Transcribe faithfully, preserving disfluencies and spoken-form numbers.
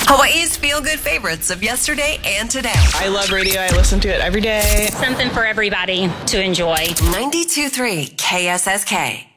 Hawaii's feel-good favorites of yesterday and today. I love radio. I listen to it every day. Something for everybody to enjoy. ninety-two point three K S S K.